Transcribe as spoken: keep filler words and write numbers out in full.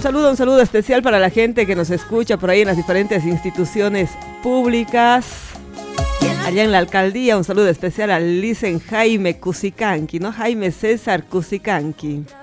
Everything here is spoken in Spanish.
Un saludo, un saludo especial para la gente que nos escucha por ahí en las diferentes instituciones públicas. Allá en la alcaldía, un saludo especial al licen Jaime Cusicanqui, ¿no? Jaime César Cusicanqui.